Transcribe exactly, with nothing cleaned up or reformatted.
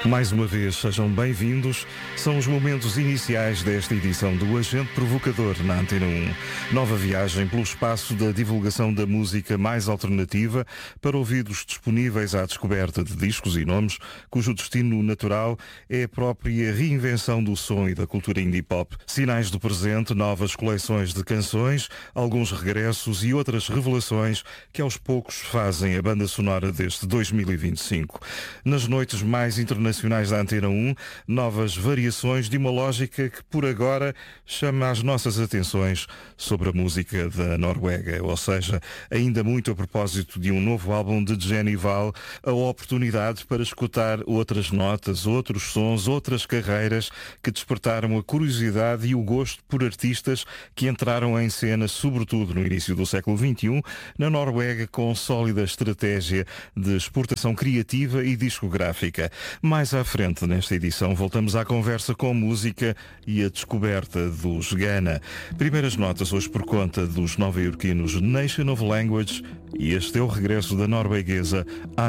Mais uma vez, sejam bem-vindos. São os momentos iniciais desta edição do Agente Provocador na Antena um. Nova viagem pelo espaço da divulgação da música mais alternativa para ouvidos disponíveis à descoberta de discos e nomes cujo destino natural é a própria reinvenção do som e da cultura indie pop. Sinais do presente, novas coleções de canções, alguns regressos e outras revelações que aos poucos fazem a banda sonora deste dois mil e vinte e cinco. Nas noites mais internacionais da Antena um, novas variações de uma lógica que por agora chama as nossas atenções sobre a música da Noruega, ou seja, ainda muito a propósito de um novo álbum de Jenny Val, a oportunidade para escutar outras notas, outros sons, outras carreiras que despertaram a curiosidade e o gosto por artistas que entraram em cena, sobretudo no início do século vinte e um, na Noruega, com sólida estratégia de exportação criativa e discográfica. Mais à frente, nesta edição, voltamos à conversa com música e a descoberta dos Ghana. Primeiras notas hoje por conta dos nova-iorquinos Nation of Language, e este é o regresso da norueguesa